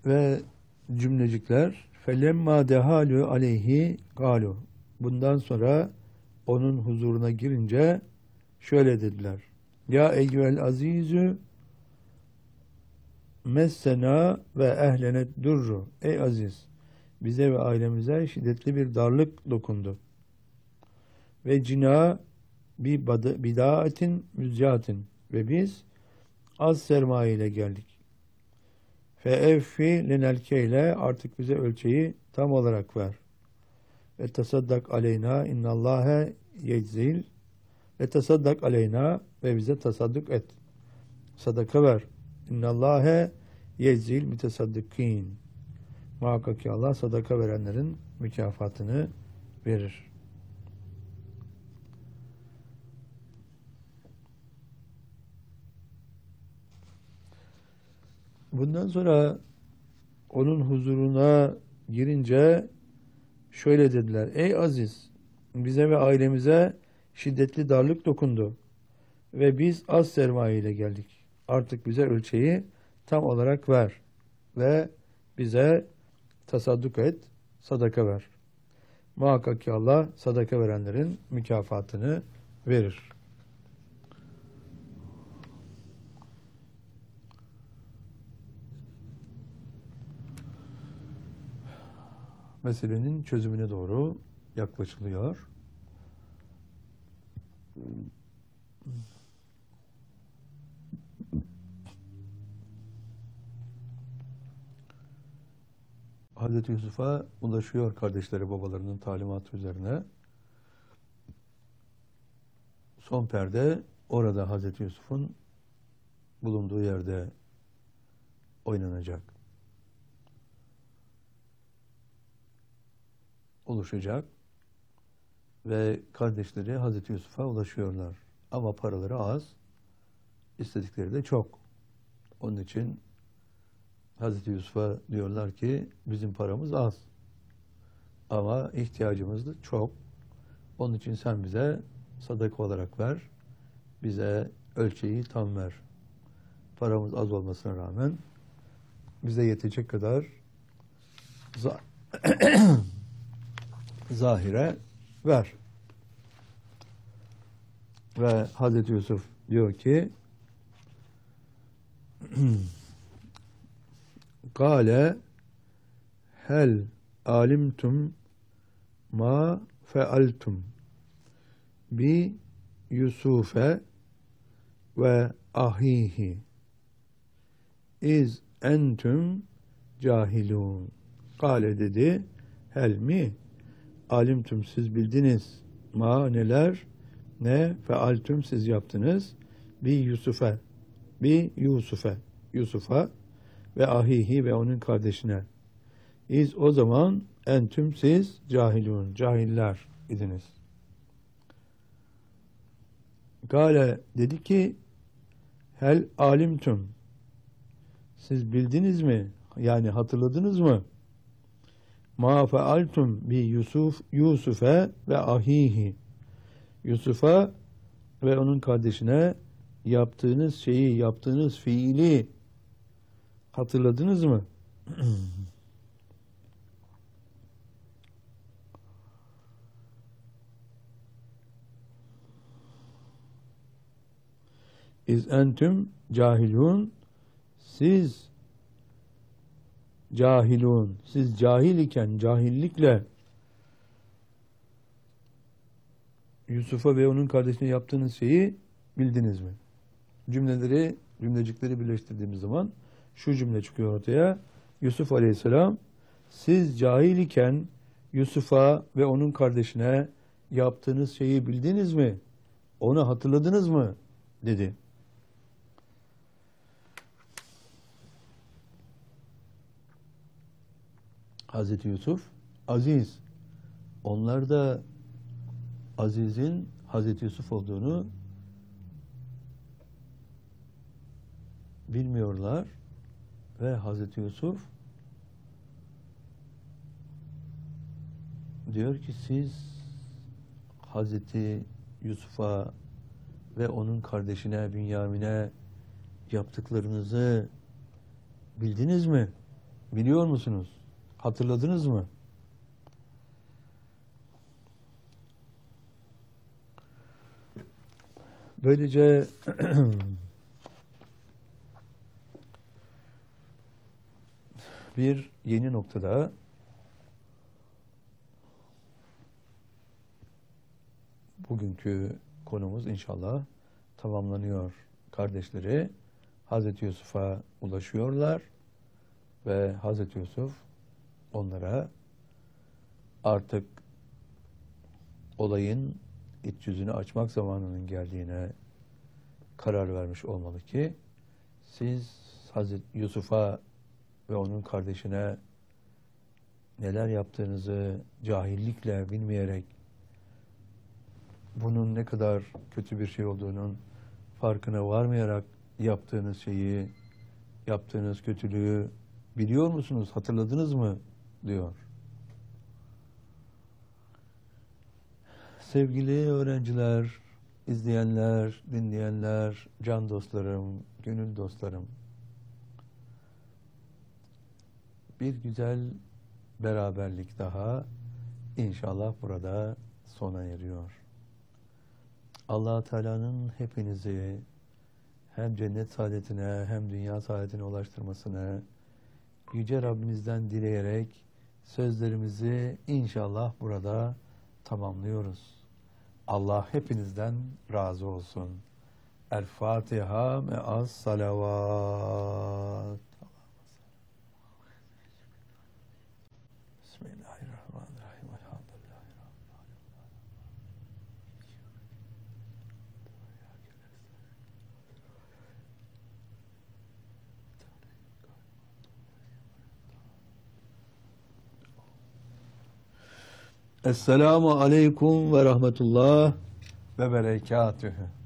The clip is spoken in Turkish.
Ve cümlecikler felemma dehalu aleyhi galu. Bundan sonra onun huzuruna girince şöyle dediler. Ya eyyühel azizü messena ve ehlenet durru. Ey aziz, bize ve ailemize şiddetli bir darlık dokundu. Ve cina bi bidaatin müzcatin. Ve biz az sermaye ile geldik. Fe evfi lenel keyle, artık bize ölçeği tam olarak ver. Ve tasaddak aleyna innallâhe yeczil. Ve tasaddak aleyna, ve bize tasadduk et. Sadaka ver. İnnallâhe yeczil mütesaddikîn. Muhakkak ki Allah sadaka verenlerin mükafatını verir. Bundan sonra onun huzuruna girince şöyle dediler. Ey aziz, bize ve ailemize şiddetli darlık dokundu ve biz az sermaye ile geldik. Artık bize ölçeği tam olarak ver ve bize tasadduk et, sadaka ver. Muhakkak ki Allah sadaka verenlerin mükafatını verir. Meselenin çözümüne doğru yaklaşılıyor. Hazreti Yusuf'a ulaşıyor kardeşleri babalarının talimatı üzerine. Son perde orada Hazreti Yusuf'un bulunduğu yerde oynanacak. Oluşacak ve kardeşleri Hazreti Yusuf'a ulaşıyorlar. Ama paraları az, istedikleri de çok. Onun için Hazreti Yusuf'a diyorlar ki bizim paramız az ama ihtiyacımız da çok. Onun için sen bize sadaka olarak ver, bize ölçeği tam ver. Paramız az olmasına rağmen bize yetecek kadar zahire ver. Ve Hazreti Yusuf diyor ki Kale hel alimtum ma fealtum bi Yusufe ve ahihi iz entüm cahilun. Kale dedi, hel mi alimtum, siz bildiniz, ma neler, ne fealtum siz yaptınız, bi Yusufe, Yusuf'a ve ahihi ve onun kardeşine. İz o zaman entüm siz cahilun, cahiller idiniz. Gale dedi ki hel alimtum, siz bildiniz mi, yani hatırladınız mı? Ma fealtum bi Yusufe ve ahihi, Yusuf'a ve onun kardeşine yaptığınız şeyi, yaptığınız fiili hatırladınız mı? İz entüm cahilun, siz cahilun, siz cahil iken, cahillikle Yusuf'a ve onun kardeşine yaptığınız şeyi bildiniz mi? Cümlecikleri birleştirdiğimiz zaman şu cümle çıkıyor ortaya. Yusuf Aleyhisselam, siz cahil iken Yusuf'a ve onun kardeşine yaptığınız şeyi bildiniz mi? Onu hatırladınız mı? Dedi. Hazreti Yusuf, aziz. Onlar da Aziz'in Hazreti Yusuf olduğunu bilmiyorlar ve Hazreti Yusuf diyor ki siz Hazreti Yusuf'a ve onun kardeşine Bünyamin'e yaptıklarınızı bildiniz mi? Biliyor musunuz? Hatırladınız mı? Böylece bir yeni noktada bugünkü konumuz inşallah tamamlanıyor. Kardeşleri Hazreti Yusuf'a ulaşıyorlar ve Hazreti Yusuf onlara artık olayın iç yüzünü açmak zamanının geldiğine karar vermiş olmalı ki siz Hazreti Yusuf'a ve onun kardeşine neler yaptığınızı cahillikle bilmeyerek bunun ne kadar kötü bir şey olduğunun farkına varmayarak yaptığınız şeyi, yaptığınız kötülüğü biliyor musunuz, hatırladınız mı diyor. Sevgili öğrenciler, izleyenler, dinleyenler, can dostlarım, gönül dostlarım, bir güzel beraberlik daha inşallah burada sona eriyor. Allah Teala'nın hepinizi hem cennet saadetine hem dünya saadetine ulaştırmasını Yüce Rabbimizden dileyerek sözlerimizi inşallah burada tamamlıyoruz. Allah hepinizden razı olsun. El Fatiha me'as salavat. Bismillahirrahmanirrahim. Elhamdülillahi Rabbil alemin. Esselamu aleyküm ve rahmetullah ve berekatühü.